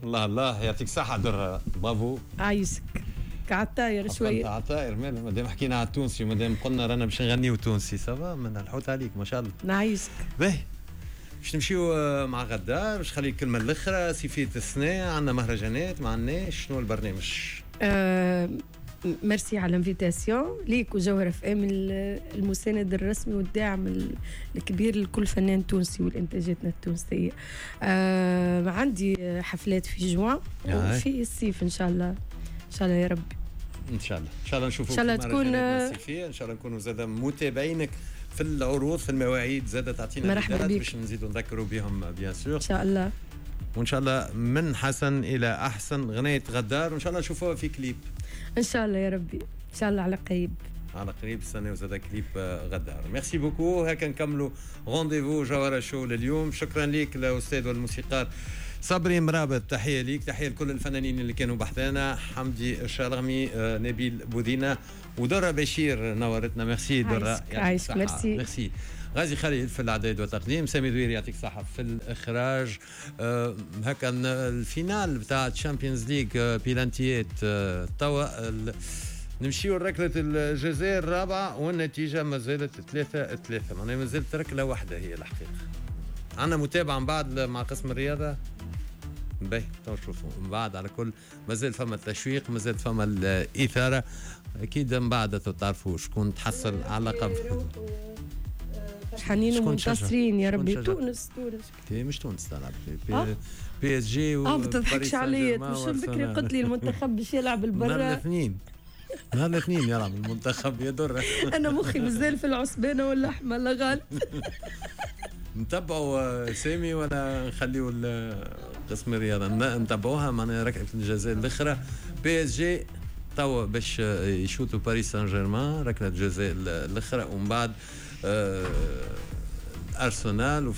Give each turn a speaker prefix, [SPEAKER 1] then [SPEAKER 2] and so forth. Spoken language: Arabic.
[SPEAKER 1] الله الله يعطيك صحة درة، برافو.
[SPEAKER 2] عايشك كعالطاير شوية.
[SPEAKER 1] عالطاير مادام حكينا على التونسي ومادام قلنا رانا باش نغنيو تونسي سافا من الحوت عليك ما شاء الله.
[SPEAKER 2] نعيشك.
[SPEAKER 1] باهي باش نمشيو مع غدار، باش نخلي الكلمة الأخرى سيفية السنة، عندنا مهرجانات ما عندناش، شنو البرنامج؟
[SPEAKER 2] ميرسي على الانفيتاسيون ليك وجوهر اف ام المساند الرسمي والداعم الكبير لكل فنان تونسي والانتاجاتنا التونسيه. عندي حفلات في جوان وفي الصيف ان شاء الله، ان شاء الله يا ربي.
[SPEAKER 1] ان شاء الله نشوفوك.
[SPEAKER 2] ان شاء الله تكون
[SPEAKER 1] ان شاء الله نكونوا زاد متابعينك في العروض في المواعيد، زاد تعطينا
[SPEAKER 2] مرحبا بك
[SPEAKER 1] باش نزيدوا نذكروا بهم بيان سور
[SPEAKER 2] ان شاء الله.
[SPEAKER 1] وان شاء الله من حسن الى احسن غنية غدار، وان شاء الله نشوفوها في كليب
[SPEAKER 2] ان شاء الله يا ربي، ان شاء الله على قريب.
[SPEAKER 1] على قريب استناو زاد كليب غدار. ميرسي بوكو. هكا نكملوا رونديفو جوهرة شو لليوم. شكرا ليك الاستاذ والموسيقار صبري مرابط، تحيه ليك، تحيه لكل الفنانين اللي كانوا بحثنا، حمدي الشرغمي، نبيل بودينا ودرة بشير نورتنا. ميرسي درة،
[SPEAKER 2] عايشك.
[SPEAKER 1] ميرسي. غازي خليل في الاعداد والتقديم، سامي دويري يعطيك الصحه في الاخراج. هكا الفينال بتاع تشامبيونز ليج بيلانتيات توا نمشيو لركله الجزائر الرابعه والنتيجه ما زالت 3-3، معناها ما زالت ركله واحده هي الحقيقه. عندنا متابعه من بعد مع قسم الرياضه. باهي تو نشوفوا من بعد. على كل مازال فما التشويق، مازال فما الاثاره، اكيد من بعد تعرفوا شكون تحصل على لقب.
[SPEAKER 2] فرحانين ومنتصرين يا ربي. تونس
[SPEAKER 1] مش تونس تلعب بي اس جي
[SPEAKER 2] ما تضحكش عليا. مش بكري قلت لي المنتخب باش يلعب البرا
[SPEAKER 1] نهار الاثنين يلعب المنتخب يا درة.
[SPEAKER 2] انا مخي مازال في العصبانه واللحمه لا غالب.
[SPEAKER 1] نتبعوا سامي ولا نخليوا قسم الرياضه نتبعوها؟ معناها ركله الجزائر الاخرى بي اس جي توا باش يشوتوا باريس سان جيرمان ركله الجزاء الاخرى، ومن بعد ارسنال